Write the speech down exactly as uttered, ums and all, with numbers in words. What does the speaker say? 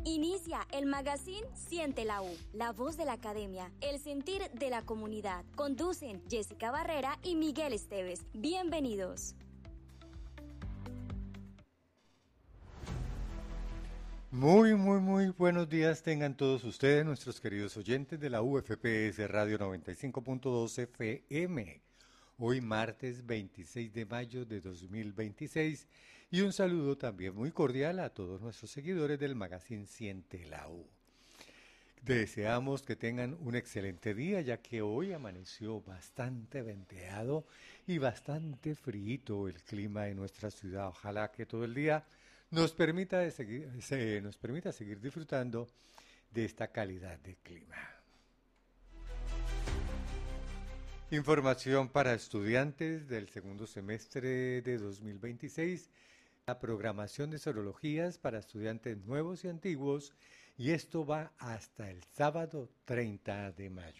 Inicia el magazine Siente la U, la voz de la academia, el sentir de la comunidad. Conducen Jessica Barrera y Miguel Esteves. Bienvenidos. Muy, muy, muy buenos días tengan todos ustedes, nuestros queridos oyentes de la U F P S Radio noventa y cinco punto dos F M. Hoy martes veintiséis de mayo de dos mil veintiséis y un saludo también muy cordial a todos nuestros seguidores del magazine Siente la U. Deseamos que tengan un excelente día, ya que hoy amaneció bastante venteado y bastante frío el clima en nuestra ciudad. Ojalá que todo el día nos permita, de seguir, se, nos permita seguir disfrutando de esta calidad de clima. Información para estudiantes del segundo semestre de dos mil veintiséis. La programación de sorologías para estudiantes nuevos y antiguos, y esto va hasta el sábado treinta de mayo.